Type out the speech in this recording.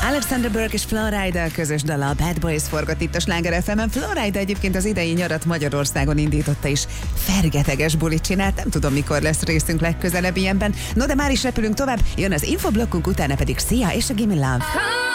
Alexander Burke és Florida közös dala, a Bad Boys forgott itt a Sláger FM-en. Florida egyébként az idei nyarat Magyarországon indította, és fergeteges bulit csinált. Nem tudom, mikor lesz részünk legközelebb ilyenben. No, de már is repülünk tovább. Jön az infoblokkunk, utána pedig Szia és a Gimme Love.